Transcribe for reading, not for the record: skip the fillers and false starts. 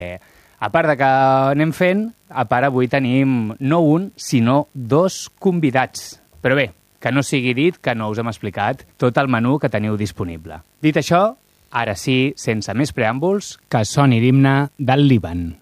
A part de que anem fent, a part avui tenim no un, sinó 2 convidats. Però bé, que no sigui dit que no us hem explicat tot el menú que teniu disponible. Dit això, ara sí, sense més preàmbuls, que soni l'himne del Líban.